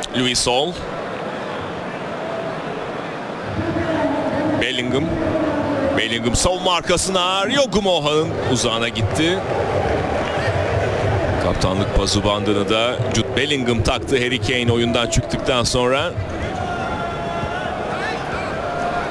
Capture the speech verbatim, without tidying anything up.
Louis Sol. Bellingham. Bellingham savunma arkasına. Rio Gumoha'nın uzağına gitti. Kaptanlık pazu bandını da Jude Bellingham taktı Harry Kane oyundan çıktıktan sonra.